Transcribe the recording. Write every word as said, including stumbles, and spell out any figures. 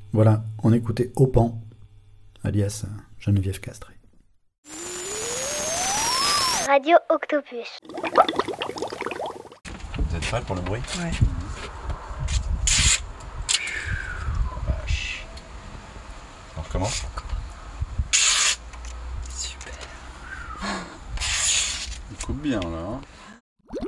Voilà, on écoutait Opan, alias Geneviève Castré. Radio Octopus. Vous êtes prêts pour le bruit? Ouais. Oh, vache. On recommence? Super. Il coupe bien là. Hein.